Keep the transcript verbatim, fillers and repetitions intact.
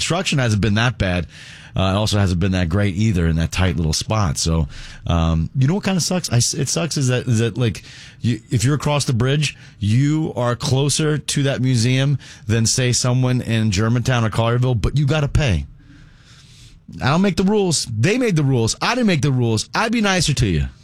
construction hasn't been that bad. Uh, it also hasn't been that great either in that tight little spot. So, um, you know what kind of sucks? I, it sucks is that, is that like, you, if you're across the bridge, you are closer to that museum than, say, someone in Germantown or Collierville, but you got to pay. I don't make the rules. They made the rules. I didn't make the rules. I'd be nicer to you.